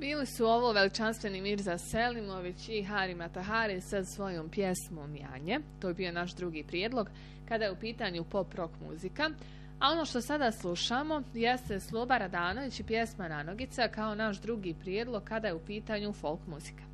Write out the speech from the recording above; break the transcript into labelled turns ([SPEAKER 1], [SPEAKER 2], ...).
[SPEAKER 1] Bili su ovo veličanstveni Mirza Selimović i Hari Matahari sa svojom pjesmom Janje. To je bio naš drugi prijedlog kada je u pitanju pop rock muzika. A ono što sada slušamo jeste Sloba Radanović i pjesma Nanogica kao naš drugi prijedlog kada je u pitanju folk muzika.